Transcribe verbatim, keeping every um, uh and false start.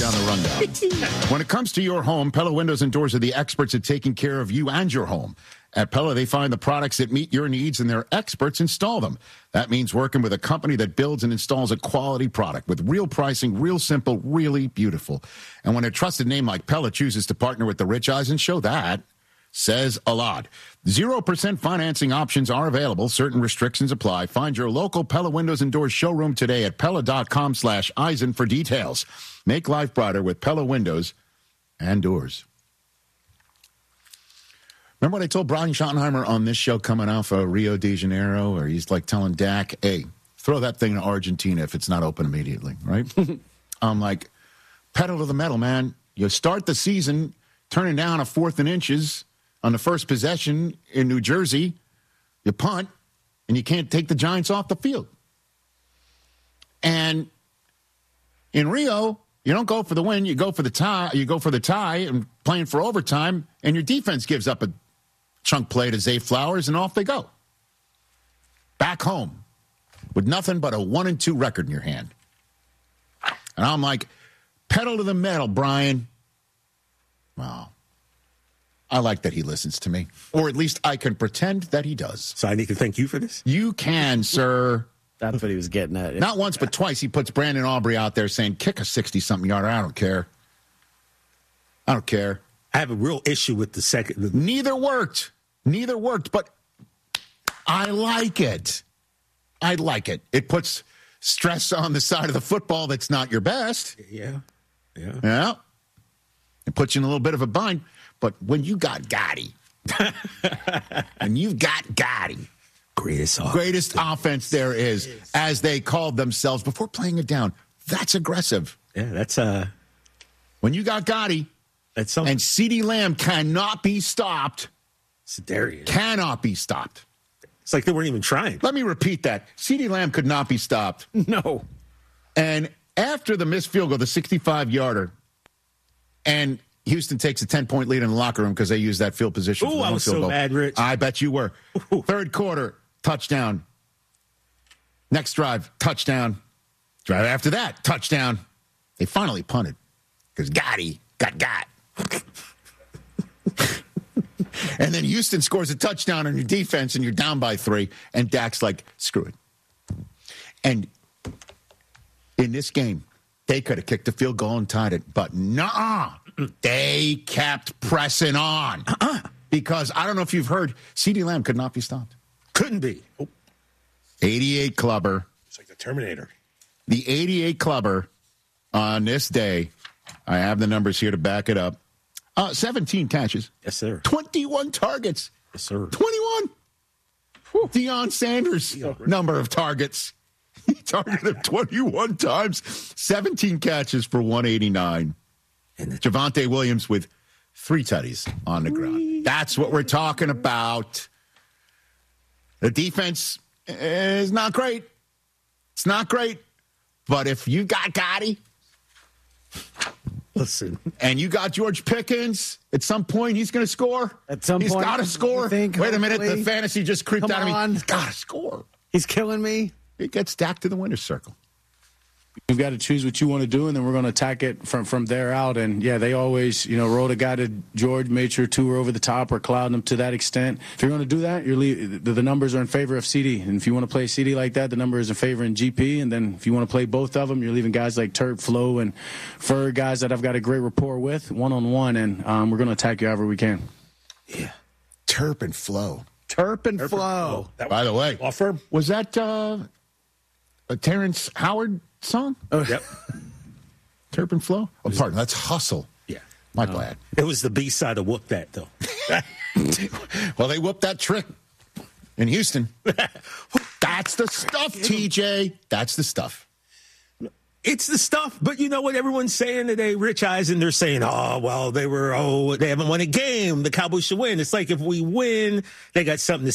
on the rundown. When it comes to your home, Pella Windows and Doors are the experts at taking care of you and your home. At Pella, they find the products that meet your needs, and their experts install them. That means working with a company that builds and installs a quality product with real pricing, real simple, really beautiful. And when a trusted name like Pella chooses to partner with the Rich Eisen Show, that says a lot. Zero percent financing options are available. Certain restrictions apply. Find your local Pella Windows and Doors showroom today at Pella.com slash Eisen for details. Make life brighter with Pella Windows and Doors. Remember what I told Brian Schottenheimer on this show coming off of Rio de Janeiro, where he's like telling Dak, hey, throw that thing to Argentina if it's not open immediately, right? I'm like, pedal to the metal, man. You start the season turning down a fourth and inches on the first possession in New Jersey, you punt, and you can't take the Giants off the field. And in Rio, you don't go for the win, you go for the tie, you go for the tie and playing for overtime, and your defense gives up a chunk play to Zay Flowers, and off they go. Back home with nothing but a one and two record in your hand. And I'm like, pedal to the metal, Brian. Well, I like that he listens to me, or at least I can pretend that he does. So I need to thank you for this? You can, sir. That's what he was getting at. Not once, but twice. He puts Brandon Aubrey out there saying, kick a sixty-something yarder. I don't care. I don't care. I have a real issue with the second. The- Neither worked. Neither worked, but I like it. I like it. It puts stress on the side of the football that's not your best. Yeah. Yeah. Yeah. It puts you in a little bit of a bind. But when you got Gotti, and you've got Gotti, greatest offense. greatest offense there is, as they called themselves before playing it down, that's aggressive. Yeah, that's uh when you got Gotti, that's something. And CeeDee Lamb cannot be stopped. Sedarius cannot be stopped. It's like they weren't even trying. Let me repeat that. CeeDee Lamb could not be stopped. No. And after the missed field goal, the sixty-five yarder, and Houston takes a ten-point lead in the locker room because they use that field position. Oh, I was so bad, Rich. I bet you were. Ooh. Third quarter, touchdown. Next drive, touchdown. Drive after that, touchdown. They finally punted because Gotti got got. And then Houston scores a touchdown on your defense, and you're down by three. And Dak's like, screw it. And in this game, they could have kicked the field goal and tied it. But nah, they kept pressing on. Uh-uh. Because I don't know if you've heard, CeeDee Lamb could not be stopped. Couldn't be. Oh. eighty-eight clubber. It's like the Terminator. The eighty-eight clubber on this day, I have the numbers here to back it up. Uh, seventeen catches. Yes, sir. twenty-one targets. Yes, sir. twenty-one. Whew. Deion Sanders' Deion. number of targets. He targeted him twenty-one times, seventeen catches for one eighty-nine. And Javonte Williams with three tutties on the ground. That's what we're talking about. The defense is not great. It's not great. But if you got Gotti, listen, and you got George Pickens, at some point he's going to score. At some he's point, got to score. Think, Wait a minute, the fantasy just creeped Come out of me. on. He's got to score. He's killing me. It gets stacked to the winner's circle. You've got to choose what you want to do, and then we're going to attack it from, from there out. And, yeah, they always, you know, rolled a guy to George, made sure two were over the top or clouding them to that extent. If you're going to do that, you're leave, the, the numbers are in favor of C D. And if you want to play C D like that, the number is in favor in G P. And then if you want to play both of them, you're leaving guys like Turp, Flo, and Fur, guys that I've got a great rapport with, one-on-one. And um, we're going to attack you however we can. Yeah. Turp and Flo. Turp and Turp Flo. And By the way, offer. Was that uh, a Terrence Howard song? Oh, yep. Turp and Flo? Oh, pardon. That's Hustle. Yeah. My no. bad. It was the B-side of Whoop That, though. Well, they whooped that trick in Houston. That's the stuff, T J. That's the stuff. It's the stuff, but you know what everyone's saying today, Rich Eisen? They're saying, oh, well, they were, oh, they haven't won a game. The Cowboys should win. It's like if we win, they got something to